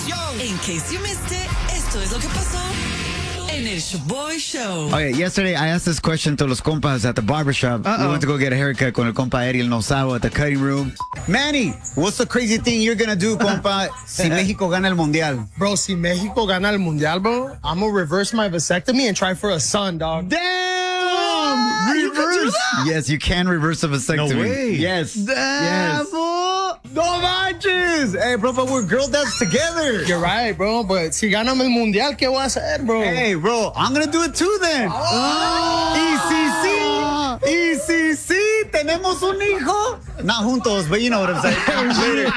In case you missed it, esto es lo que pasó en el Shaboy Show. Okay, yesterday I asked this question to los compas at the barbershop. We went to go get a haircut con el compa Eddie El Nosabo at the cutting room. Manny, what's the crazy thing you're gonna do, compa, si Mexico gana el mundial? Bro, si Mexico gana el mundial, bro, I'm gonna reverse my vasectomy and try for a son, dog. Damn! Reverse! Yes, you can reverse a vasectomy. No way. Yes. Damn, yes. No manches! Hey, bro, but we're girl dads together. You're right, bro, but si ganamos el mundial, ¿qué voy a hacer, bro? Hey, bro, I'm gonna do it too then. Y si sí, tenemos un hijo. Not juntos, but you know what I'm saying.